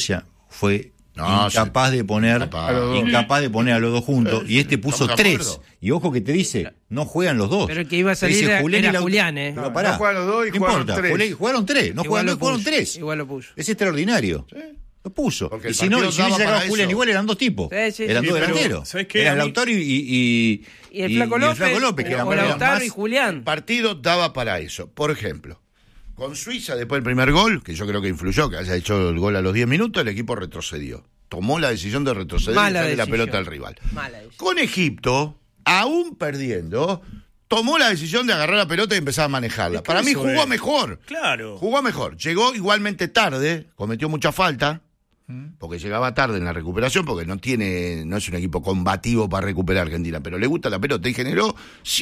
Suiza fue incapaz de poner a los dos juntos, y puso 3. Y ojo que te dice, no juegan los dos. Pero el que iba a salir era Julián, Pero pará, no juegan los dos y jugaron 3. Jugaron 3, jugaron 3. Igual lo puso. Es extraordinario. ¿Sí? Lo puso. Porque y si no hubiese sacado Julián, igual eran 2 tipos. Eran 2 delanteros. Era Lautaro y el Flaco López, que eran Lautaro y Julián. El partido daba para eso. Por ejemplo, con Suiza, después del primer gol, que yo creo que influyó, que haya hecho el gol a los 10 minutos, el equipo retrocedió. Tomó la decisión de retroceder y darle la pelota al rival. Con Egipto, aún perdiendo, tomó la decisión de agarrar la pelota y empezar a manejarla. Para mí jugó mejor. Claro. Jugó mejor. Llegó igualmente tarde, cometió mucha falta, porque llegaba tarde en la recuperación, porque no es un equipo combativo para recuperar Argentina, pero le gusta la pelota y generó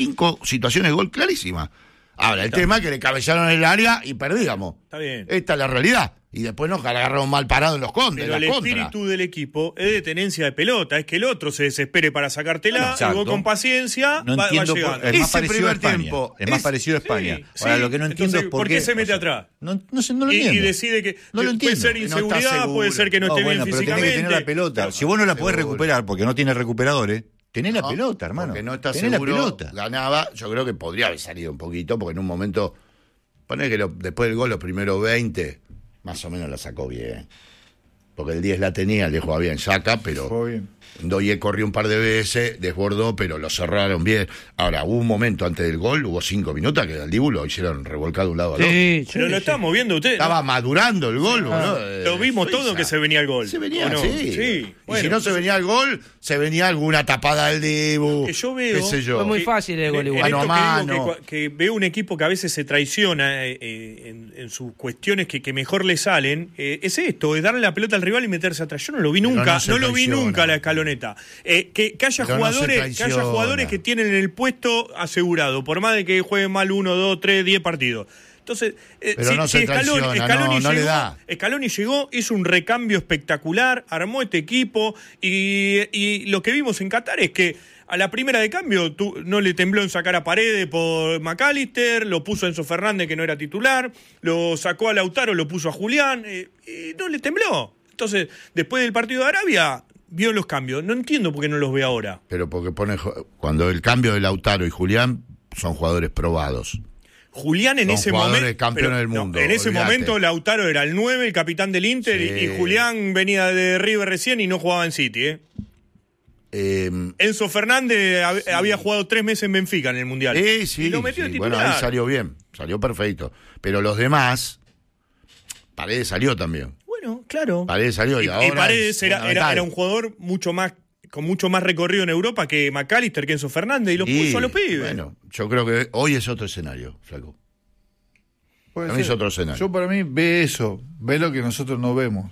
5 situaciones de gol clarísimas. Ahora, el tema es que le cabezaron en el área y perdíamos. Está bien. Esta es la realidad. Y después nos agarraron mal parados en los contras. Pero el espíritu del equipo es de tenencia de pelota, es que el otro se desespere para sacártela, y vos con paciencia va llegando. Es más parecido a España. Es más parecido a España. Ahora, lo que no entiendo es por qué se mete atrás. No lo entiendo. Y decide que puede ser inseguridad, puede ser que no esté bien físicamente. Pero tenés que tener la pelota. Si vos no la podés recuperar porque no tienes recuperadores, tenés la pelota, hermano. Porque no está tenés seguro, la pelota. Ganaba. Yo creo que podría haber salido un poquito, porque en un momento, poné que después del gol, los primeros 20, más o menos la sacó bien. Porque el 10 la tenía, el 10 jugaba bien, saca, pero Ndoye corrió un par de veces, desbordó, pero lo cerraron bien. Ahora, hubo un momento antes del gol, hubo 5 minutos que al Dibu lo hicieron revolcar de un lado al otro. Pero lo estamos viendo ustedes. Estaba madurando el gol, ¿no? Lo vimos todo que se venía el gol. Se venía, no? sí. Bueno, y si no se venía el gol, se venía alguna tapada del Dibu. Que yo veo, qué sé yo. Fue muy fácil el gol igual. Que veo un equipo que a veces se traiciona en sus cuestiones que mejor le salen, es esto, es darle la pelota al rival y meterse atrás. Yo no lo vi nunca, no lo vi nunca a la escaloneta. Que haya jugadores que tienen el puesto asegurado, por más de que jueguen mal 1, 2, 3, 10 partidos. Entonces, Scaloni llegó, hizo un recambio espectacular, armó este equipo y lo que vimos en Qatar es que a la primera de cambio no le tembló en sacar a Paredes por McAllister, lo puso a Enzo Fernández que no era titular, lo sacó a Lautaro, lo puso a Julián, y no le tembló. Entonces, después del partido de Arabia, vio los cambios. No entiendo por qué no los ve ahora. Pero porque cuando el cambio de Lautaro y Julián son jugadores probados. Julián en ese momento, campeones del mundo. En ese momento Lautaro era el 9, el capitán del Inter, y Julián venía de River recién y no jugaba en City. Enzo Fernández había jugado 3 meses en Benfica en el Mundial. Y lo metió titular. Bueno, ahí salió bien, salió perfecto. Pero los demás, Paredes salió también. Bueno, claro. Paredes salió y ahora. Y Paredes era un jugador con mucho más recorrido en Europa que McAllister, que Enzo Fernández, y los puso a los pibes. Bueno, yo creo que hoy es otro escenario, Flaco. Para mí es otro escenario. Para mí ve lo que nosotros no vemos.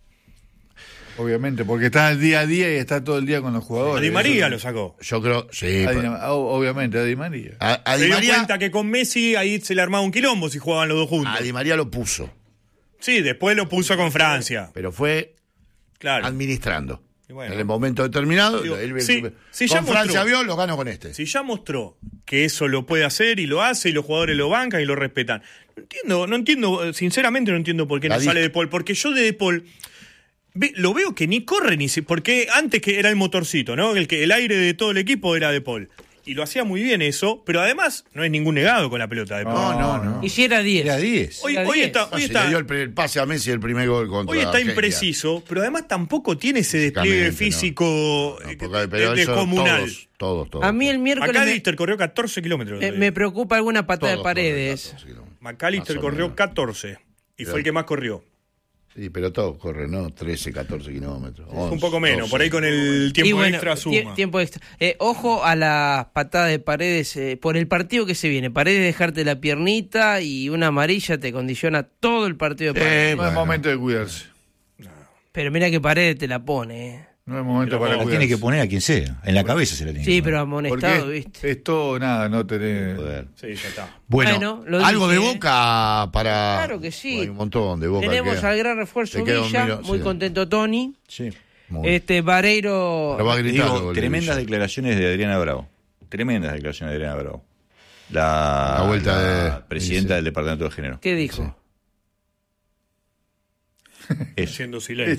Obviamente, porque está el día a día y está todo el día con los jugadores. A Di María lo sacó. Yo creo, sí. Obviamente, a Di María. A se Di dio María, cuenta que con Messi ahí se le armaba un quilombo si jugaban los dos juntos. A Di María lo puso. Sí, después lo puso con Francia. Pero fue administrando. Bueno, en el momento determinado, con Francia vio, lo ganó con este. Si ya mostró que eso lo puede hacer y lo hace y los jugadores lo bancan y lo respetan. No entiendo, sinceramente no entiendo por qué no sale De Paul. Porque yo de Paul lo veo que ni corre porque antes que era el motorcito, ¿no? El aire de todo el equipo era De Paul. Y lo hacía muy bien eso, pero además no es ningún negado con la pelota de Paul. No. Y si era 10. Era 10. Hoy está, le dio el pase a Messi el primer gol contra hoy está Argelia. Impreciso, pero además tampoco tiene ese despliegue físico descomunal. Todos. A mí el miércoles McAllister corrió 14 kilómetros. Me preocupa alguna patada de Paredes. McAllister corrió 14 y fue el que más corrió. Sí, pero todos corren, ¿no? 13, 14 kilómetros. 11, un poco menos, 12. Por ahí con el tiempo extra suma. Tiempo extra. Ojo a las patadas de Paredes por el partido que se viene. Paredes dejarte la piernita y una amarilla te condiciona todo el partido de Paredes. No es momento de cuidarse. Pero mira que Paredes te la pone. No es momento para cuidarse. La tiene que poner a quien sea. En la cabeza se la tiene que poner. Pero amonestado, ¿viste? Es todo nada, no tenés poder. Sí, ya está. Bueno, algo de Boca para... Claro que sí. Hay un montón de Boca. Tenemos al gran refuerzo Villa, muy contento Tony. Sí. Vareiro... Tremendas declaraciones de Adriana Bravo. La vuelta de presidenta del Departamento de Género. ¿Qué dijo? Siendo silencio.